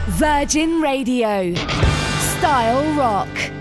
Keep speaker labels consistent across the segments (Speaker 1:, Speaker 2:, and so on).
Speaker 1: Virgin Radio. Style Rock.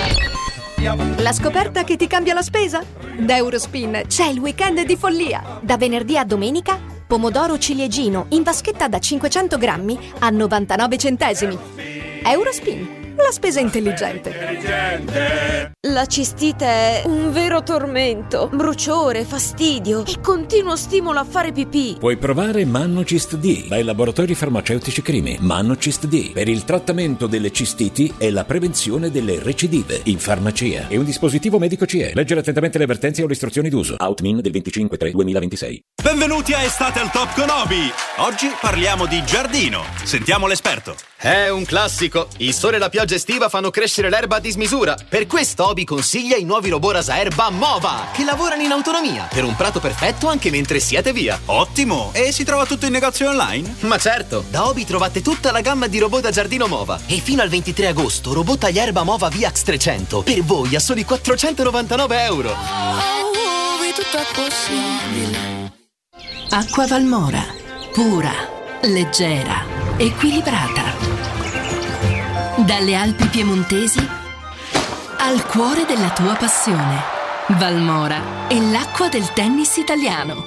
Speaker 2: La scoperta che ti cambia la spesa? Da Eurospin c'è il weekend di follia. Da venerdì a domenica, pomodoro ciliegino in vaschetta da 500 grammi a 99 centesimi. Eurospin, la spesa intelligente.
Speaker 3: La cistite è un vero tormento. Bruciore, fastidio e continuo stimolo a fare pipì.
Speaker 4: Puoi provare Mannocist D dai laboratori farmaceutici Crimi. Mannocist D per il trattamento delle cistiti e la prevenzione delle recidive in farmacia. È un dispositivo medico CE. Leggere attentamente le avvertenze o le istruzioni d'uso. Outmin del 25/3/2026.
Speaker 5: Benvenuti a Estate al Top con Obi. Oggi parliamo di giardino. Sentiamo l'esperto.
Speaker 6: È un classico. Il sole e la pioggia estiva fanno crescere l'erba a dismisura. Per questo Obi consiglia i nuovi robot rasaerba Mova, che lavorano in autonomia per un prato perfetto anche mentre siete via.
Speaker 5: Ottimo! E si trova tutto in negozio online?
Speaker 6: Ma certo, da Obi trovate tutta la gamma di robot da giardino Mova. E fino al 23 agosto robot tagliaerba Mova VX 300 per voi a soli €499.
Speaker 7: Tutto è possibile.
Speaker 8: Acqua Valmora, pura, leggera, equilibrata. Dalle Alpi piemontesi al cuore della tua passione. Valmora è l'acqua del tennis italiano.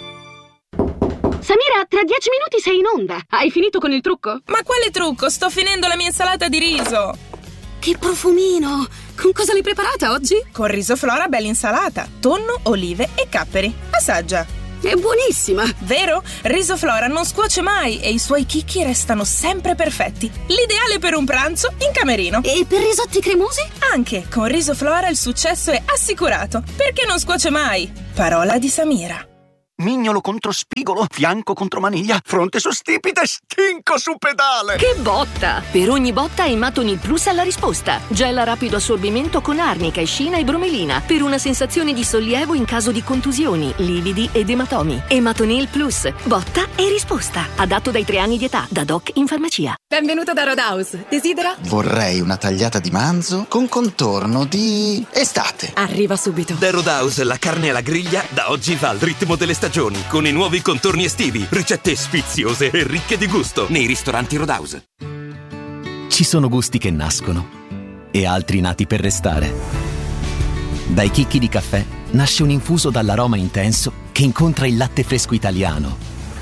Speaker 9: Samira, tra 10 minuti sei in onda. Hai finito con il trucco?
Speaker 10: Ma quale trucco? Sto finendo la mia insalata di riso.
Speaker 9: Che profumino! Con cosa l'hai preparata oggi?
Speaker 10: Con riso Flora bella insalata, tonno, olive e capperi. Assaggia.
Speaker 9: È buonissima!
Speaker 10: Vero? Riso Flora non scuoce mai e i suoi chicchi restano sempre perfetti. L'ideale per un pranzo in camerino.
Speaker 9: E per risotti cremosi?
Speaker 10: Anche con Riso Flora il successo è assicurato, perché non scuoce mai. Parola di Samira.
Speaker 5: Mignolo contro spigolo, fianco contro maniglia, fronte su stipite, stinco su pedale.
Speaker 11: Che botta! Per ogni botta Ematonil Plus ha la risposta. Gel a rapido assorbimento con arnica, escina e bromelina per una sensazione di sollievo in caso di contusioni, lividi ed ematomi. Ematonil Plus, botta e risposta. Adatto dai 3 anni di età, da doc in farmacia.
Speaker 2: Benvenuto da Roadhouse. Desidera?
Speaker 12: Vorrei una tagliata di manzo con contorno di estate.
Speaker 2: Arriva subito.
Speaker 13: Da Roadhouse la carne alla griglia da oggi va al ritmo delle stagioni con i nuovi contorni estivi, ricette sfiziose e ricche di gusto nei ristoranti Roadhouse.
Speaker 14: Ci sono gusti che nascono e altri nati per restare. Dai chicchi di caffè nasce un infuso dall'aroma intenso che incontra il latte fresco italiano.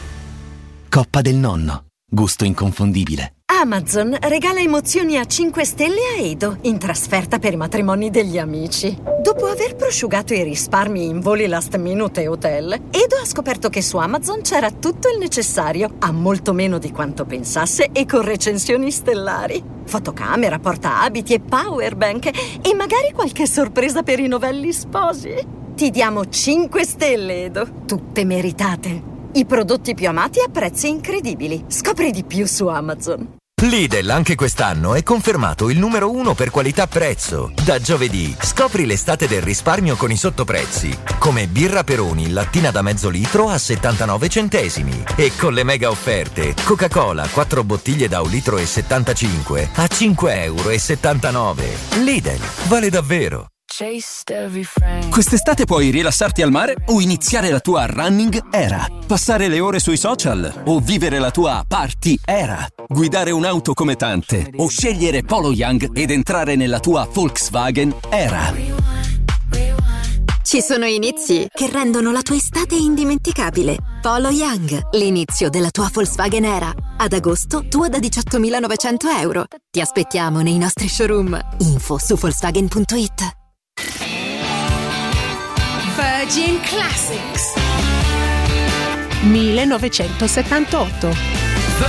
Speaker 14: Coppa del nonno, gusto inconfondibile.
Speaker 15: Amazon regala emozioni a 5 stelle a Edo in trasferta per i matrimoni degli amici. Dopo aver prosciugato i risparmi in voli last minute e hotel, Edo ha scoperto che su Amazon c'era tutto il necessario, a molto meno di quanto pensasse e con recensioni stellari. Fotocamera, portaabiti e powerbank e magari qualche sorpresa per i novelli sposi. Ti diamo 5 stelle, Edo, tutte meritate. I prodotti più amati a prezzi incredibili. Scopri di più su Amazon.
Speaker 16: Lidl anche quest'anno è confermato il numero 1 per qualità-prezzo. Da giovedì scopri l'estate del risparmio con i sottoprezzi, come birra Peroni lattina da mezzo litro a 79 centesimi e con le mega offerte Coca-Cola 4 bottiglie da 1,75 litri a €5,79. Lidl, vale davvero.
Speaker 17: Quest'estate puoi rilassarti al mare o iniziare la tua running era, passare le ore sui social o vivere la tua party era, guidare un'auto come tante o scegliere Polo Young ed entrare nella tua Volkswagen era.
Speaker 2: Ci sono inizi che rendono la tua estate indimenticabile. Polo Young, l'inizio della tua Volkswagen era. Ad agosto, tua da €18.900. Ti aspettiamo nei nostri showroom. Info su Volkswagen.it.
Speaker 1: Virgin Classics
Speaker 18: 1978.